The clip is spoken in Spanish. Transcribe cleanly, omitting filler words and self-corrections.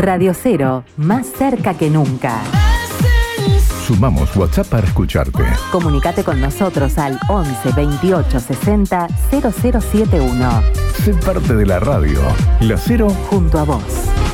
Radio 0, más cerca que nunca. Sumamos WhatsApp para escucharte. Comunicate con nosotros al 11 28 60 0071. Sé parte de la radio. La 0 junto a vos.